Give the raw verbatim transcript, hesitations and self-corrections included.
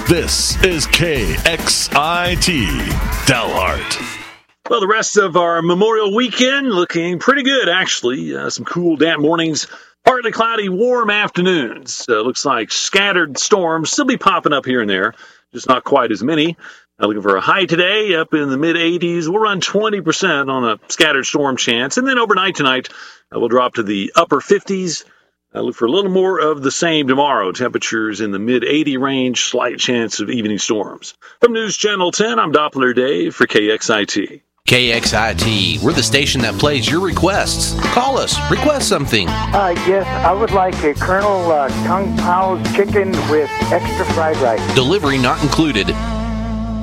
This is K X I T Dalhart. Well, the rest of our Memorial Weekend looking pretty good, actually. Uh, some cool, damp mornings, partly cloudy, warm afternoons. Uh, looks like scattered storms still be popping up here and there, just not quite as many. Uh, looking for a high today up in the mid eighties. We'll run twenty percent on a scattered storm chance. And then overnight tonight, uh, we'll drop to the upper fifties. Uh, look for a little more of the same tomorrow. Temperatures in the mid eighty range, slight chance of evening storms. From News Channel ten, I'm Doppler Dave for K X I T. K X I T, we're the station that plays your requests. Call us, request something. Uh, yes, I would like a Colonel uh, Kung Pao chicken with extra fried rice. Delivery not included.